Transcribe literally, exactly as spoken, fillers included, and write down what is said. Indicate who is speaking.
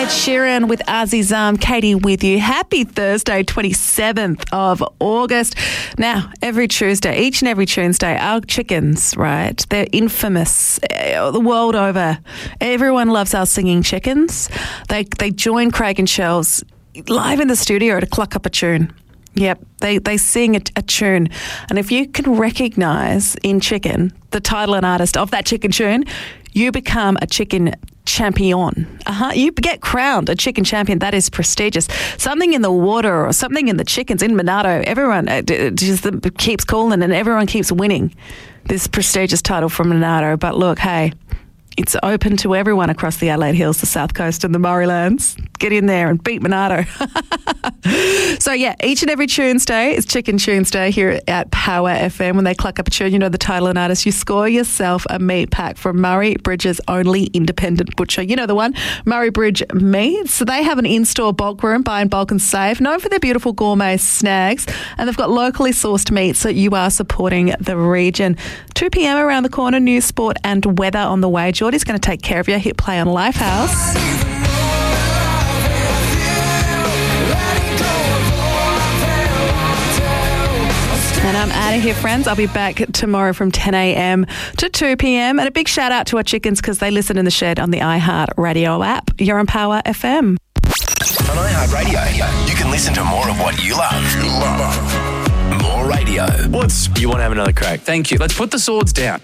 Speaker 1: Ed Sheeran with Azizam, Katie with you. Happy Thursday, twenty-seventh of August. Now, every Tuesday, each and every Tuesday, our chickens, right, they're infamous uh, the world over. Everyone loves our singing chickens. They, they join Craig and Shells live in the studio to cluck up a tune. Yep, they, they sing a, a tune. And if you can recognise in chicken the title and artist of that chicken tune, you become a chicken champion. Uh-huh. You get crowned a chicken champion. That is prestigious. Something in the water or something in the chickens in Monarto, everyone uh, just keeps calling and everyone keeps winning this prestigious title from Monarto. But look, hey, it's open to everyone across the Adelaide Hills, the South Coast and the Murraylands. Get in there and beat Monarto. So, yeah, each and every Tuesday is Chicken Tuesday here at Power F M. When they cluck up a tune, you know the title and artist, you score yourself a meat pack from Murray Bridge's only independent butcher. You know the one, Murray Bridge Meats. So they have an in-store bulk room, buy in bulk and save, known for their beautiful gourmet snags. And they've got locally sourced meats, so you are supporting the region. two p.m. around the corner, news, sport and weather on the way. Geordie's going to take care of you. Hit play on Lifehouse. And I'm out of here, friends. I'll be back tomorrow from ten a.m. to two p.m. And a big shout out to our chickens because they listen in the shed on the iHeart Radio app. You're on Power F M.
Speaker 2: On iHeart Radio, you can listen to more of what you love. You love. More radio.
Speaker 3: What's you want to have another crack? Thank you. Let's put the swords down.